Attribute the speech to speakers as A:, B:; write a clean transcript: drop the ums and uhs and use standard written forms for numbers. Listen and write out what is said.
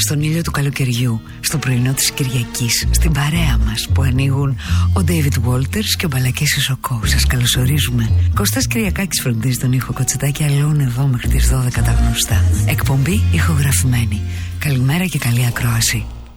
A: στον ήλιο του καλοκαιριού, στο πρωινό της Κυριακής, στην παρέα μας που ανοίγουν ο David Walters και ο Μπαλακής Ισοκό. Σας καλωσορίζουμε. Κώστας Κυριακάκης φροντίζει τον ήχο, Κοτσετάκι Αλών εδώ μέχρι τις 12 τα γνωστά. Εκπομπή ηχογραφημένη. Καλημέρα και καλή ακρόαση.